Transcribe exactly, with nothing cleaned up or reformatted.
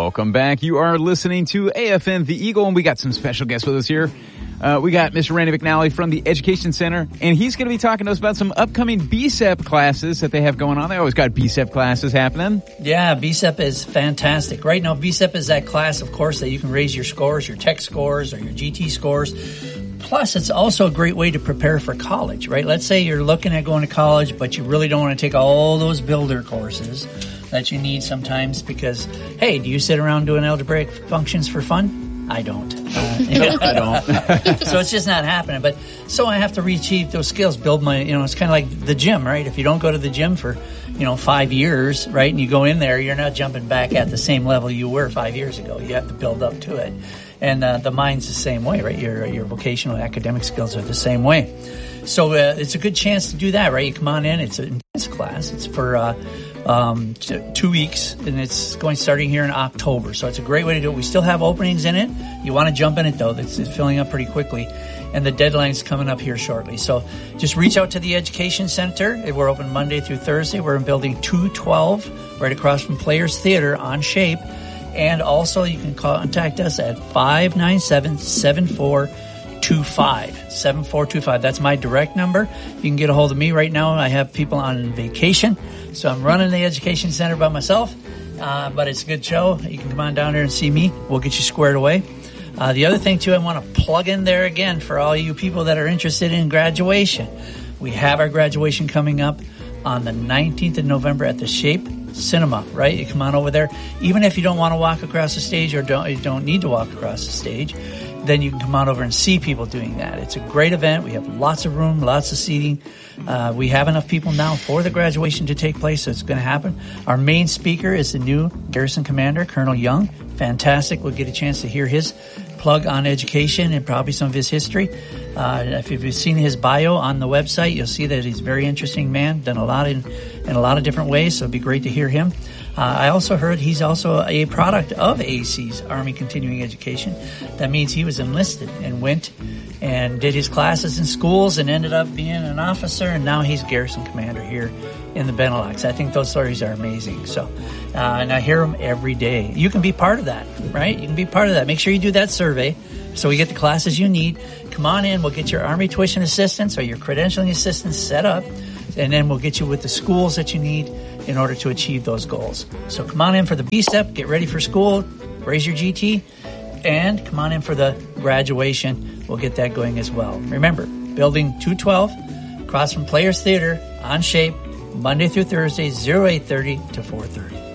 Welcome back. You are listening to A F N The Eagle, and we got some special guests with us here. Uh, we got Mister Randy McNally from the Education Center, and he's going to be talking to us about some upcoming B S E P classes that they have going on. They always got B S E P classes happening. Yeah, B S E P is fantastic. Right now, B S E P is that class, of course, that you can raise your scores, your tech scores, or your G T scores. Plus, it's also a great way to prepare for college, right? Let's say you're looking at going to college, but you really don't want to take all those builder courses that you need sometimes because, hey, do you sit around doing algebraic functions for fun? I don't. Uh, you know, I don't. So it's just not happening. But so I have to reachieve those skills, build my, you know, it's kind of like the gym, right? If you don't go to the gym for, you know, five years, right, and you go in there, you're not jumping back at the same level you were five years ago. You have to build up to it. And uh, the mind's the same way, right? Your your vocational academic skills are the same way. So uh, it's a good chance to do that, right? You come on in. It's an intense class. It's for uh, um, t- two weeks, and it's going starting here in October. So it's a great way to do it. We still have openings in it. You want to jump in it, though. It's, it's filling up pretty quickly, and the deadline's coming up here shortly. So just reach out to the Education Center. We're open Monday through Thursday. We're in Building two twelve, right across from Players Theater on Shape. And also, you can contact us at five nine seven, seven four two five. seven four two five. That's my direct number. You can get a hold of me right now. I have people on vacation, so I'm running the Education Center by myself. Uh, but it's a good show. You can come on down there and see me. We'll get you squared away. Uh, the other thing, too, I want to plug in there again for all you people that are interested in graduation. We have our graduation coming up on the nineteenth of November at the Shape Cinema, right? You come on over there. Even if you don't want to walk across the stage or don't, you don't need to walk across the stage, then you can come on over and see people doing that. It's a great event. We have lots of room, lots of seating. Uh, we have enough people now for the graduation to take place, so it's going to happen. Our main speaker is the new Garrison Commander, Colonel Young. Fantastic. We'll get a chance to hear his plug on education and probably some of his history. Uh, if you've seen his bio on the website, you'll see that he's a very interesting man, done a lot in, in a lot of different ways, so it'd be great to hear him. Uh, I also heard he's also a product of A C's, Army Continuing Education. That means he was enlisted and went and did his classes in schools and ended up being an officer, and now he's Garrison Commander here in the Benelux. I think those stories are amazing. So, uh, and I hear them every day. You can be part of that, right? You can be part of that. Make sure you do that survey so we get the classes you need. Come on in. We'll get your Army tuition assistance or your credentialing assistance set up, and then we'll get you with the schools that you need in order to achieve those goals. So come on in for the B S E P, get ready for school, raise your G T, and come on in for the graduation. We'll get that going as well. Remember, Building two twelve, across from Players Theater, on Shape, Monday through Thursday, eight thirty to four thirty.